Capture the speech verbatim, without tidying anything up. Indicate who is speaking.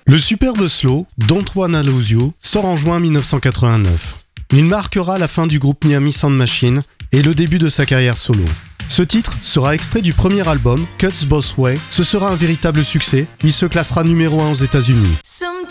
Speaker 1: Le superbe slow Don't Wanna Lose You sort en juin mille neuf cent quatre-vingt-neuf. Il marquera la fin du groupe Miami Sound Machine et le début de sa carrière solo. Ce titre sera extrait du premier album Cuts Both Way. Ce sera un véritable succès. Il se classera numéro un aux États-Unis.